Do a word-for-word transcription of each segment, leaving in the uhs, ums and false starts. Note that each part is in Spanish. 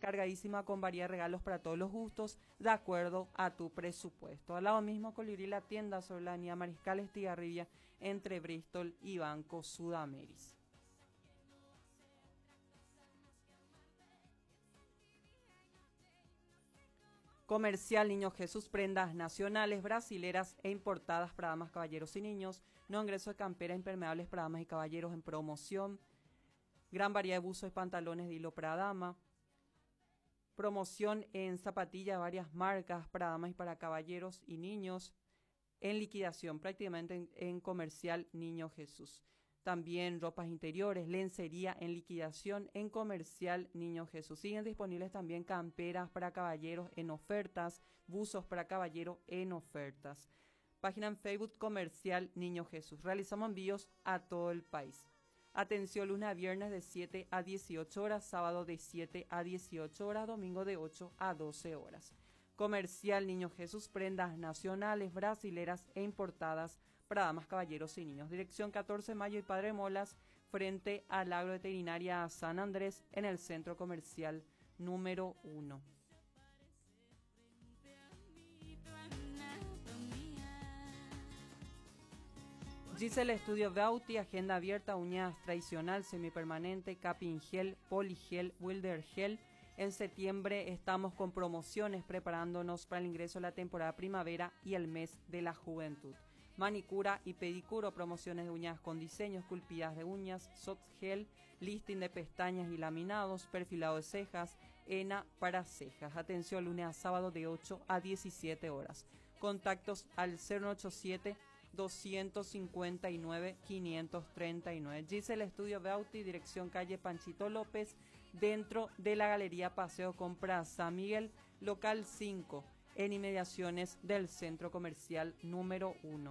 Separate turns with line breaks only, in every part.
cargadísima con variedad de regalos para todos los gustos, de acuerdo a tu presupuesto. Al lado mismo, Colibrí, la tienda sobre la avenida Mariscal Estigarribia, entre Bristol y Banco Sudameris. Comercial Niño Jesús, prendas nacionales, brasileras e importadas para damas, caballeros y niños. No ingreso de campera impermeables para damas y caballeros en promoción. Gran variedad de buzos y pantalones de hilo para dama. Promoción en zapatillas, varias marcas para damas y para caballeros y niños. En liquidación, prácticamente en, en Comercial Niño Jesús. También ropas interiores, lencería en liquidación en Comercial Niño Jesús. Siguen disponibles también camperas para caballeros en ofertas, buzos para caballeros en ofertas. Página en Facebook Comercial Niño Jesús. Realizamos envíos a todo el país. Atención, lunes a viernes de siete a dieciocho horas, sábado de siete a dieciocho horas, domingo de ocho a doce horas. Comercial Niño Jesús, prendas nacionales, brasileras e importadas para damas, caballeros y niños. Dirección catorce de mayo y Padre Molas, frente al Agroveterinaria San Andrés, en el Centro Comercial número uno. Giselle Estudio Beauty, agenda abierta, uñas tradicional, semipermanente, capping gel, poligel, wilder gel. En septiembre estamos con promociones preparándonos para el ingreso a la temporada primavera y el mes de la juventud. Manicura y pedicuro, promociones de uñas con diseño, esculpidas de uñas, soft gel, listing de pestañas y laminados, perfilado de cejas, henna para cejas. Atención, lunes a sábado de ocho a diecisiete horas. Contactos al cero ocho siete, dos cinco nueve, cinco tres nueve. Giselle Estudio Beauty, dirección calle Panchito López, dentro de la Galería Paseo Compras San Miguel, local cinco, en inmediaciones del Centro Comercial número uno.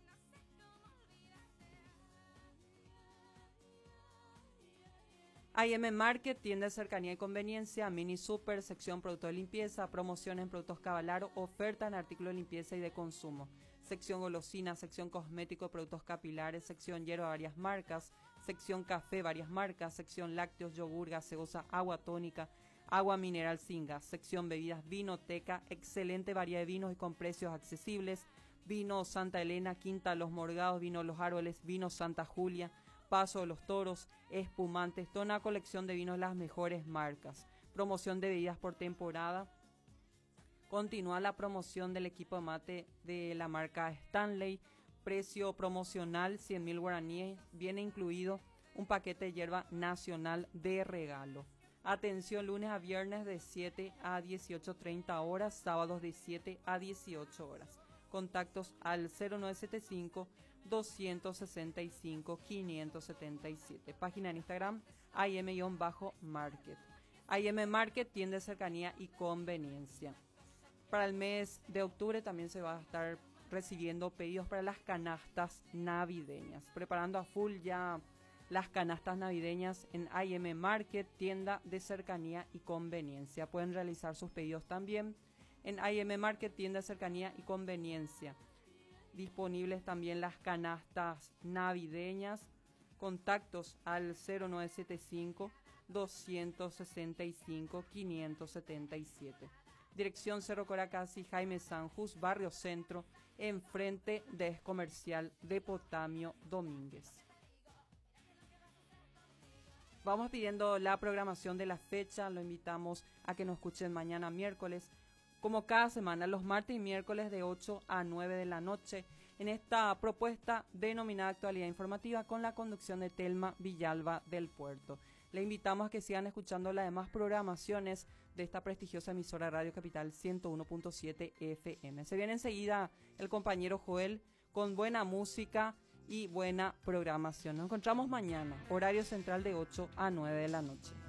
I M Market, tienda de cercanía y conveniencia, mini super, sección productos de limpieza, promociones en productos Cavalaro, oferta en artículos de limpieza y de consumo. Sección golosina, sección cosmético, productos capilares, sección hierba, varias marcas, sección café, varias marcas, sección lácteos, yogur, gaseosa, agua tónica, agua mineral sin gas, sección bebidas, vinoteca, excelente variedad de vinos y con precios accesibles, vino Santa Elena, Quinta Los Morgados, vino Los Árboles, vino Santa Julia, Paso de los Toros, espumantes, toda una colección de vinos de las mejores marcas. Promoción de bebidas por temporada. Continúa la promoción del equipo de mate de la marca Stanley. Precio promocional cien mil guaraníes. Viene incluido un paquete de hierba nacional de regalo. Atención, lunes a viernes de siete a dieciocho treinta horas, sábados de siete a dieciocho horas. Contactos al cero nueve siete cinco, dos seis cinco, cinco siete siete. Página en Instagram I M-Market. I M Market, tienda de cercanía y conveniencia. Para el mes de octubre también se va a estar recibiendo pedidos para las canastas navideñas. Preparando a full ya las canastas navideñas en I M Market, tienda de cercanía y conveniencia. Pueden realizar sus pedidos también en I M Market, tienda de cercanía y conveniencia. Disponibles también las canastas navideñas. Contactos al cero nueve siete cinco, dos seis cinco, cinco siete siete. Dirección Cerro Coracasi, Jaime Sanjus, Barrio Centro, enfrente de Comercial de Potamio Domínguez. Vamos pidiendo la programación de la fecha. Lo invitamos a que nos escuchen mañana miércoles, como cada semana, los martes y miércoles de ocho a nueve de la noche, en esta propuesta denominada Actualidad Informativa con la conducción de Telma Villalba del Puerto. Le invitamos a que sigan escuchando las demás programaciones de esta prestigiosa emisora Radio Capital ciento uno punto siete F M. Se viene enseguida el compañero Joel con buena música y buena programación. Nos encontramos mañana, horario central de ocho a nueve de la noche.